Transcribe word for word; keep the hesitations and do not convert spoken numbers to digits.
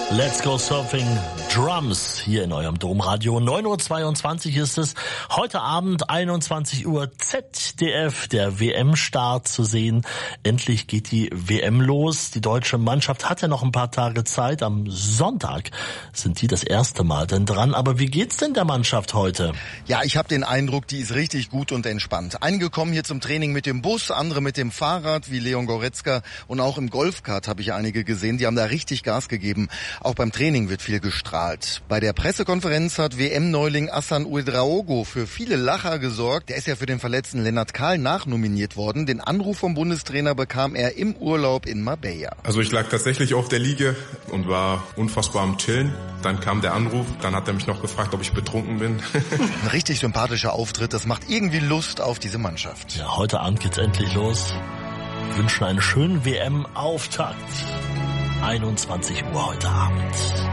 Let's Go Surfing Drums hier in eurem Domradio. neun Uhr zweiundzwanzig ist es. Heute Abend einundzwanzig Uhr Z D F, der W M-Start zu sehen. Endlich geht die W M los. Die deutsche Mannschaft hat ja noch ein paar Tage Zeit. Am Sonntag sind die das erste Mal denn dran. Aber wie geht's denn der Mannschaft heute? Ja, ich habe den Eindruck, die ist richtig gut und entspannt. Einige kommen hier zum Training mit dem Bus, andere mit dem Fahrrad, wie Leon Goretzka. Und auch im Golfkart habe ich einige gesehen. Die haben da richtig Gas gegeben. Auch beim Training wird viel gestrahlt. Bei der Pressekonferenz hat W M-Neuling Hassan Ouedraogo für viele Lacher gesorgt. Der ist ja für den verletzten Lennart Kahl nachnominiert worden. Den Anruf vom Bundestrainer bekam er im Urlaub in Marbella. Also ich lag tatsächlich auf der Liege und war unfassbar am Chillen. Dann kam der Anruf, dann hat er mich noch gefragt, ob ich betrunken bin. Ein richtig sympathischer Auftritt, das macht irgendwie Lust auf diese Mannschaft. Ja, heute Abend geht's endlich los. Wir wünschen einen schönen W M-Auftakt. einundzwanzig Uhr heute Abend.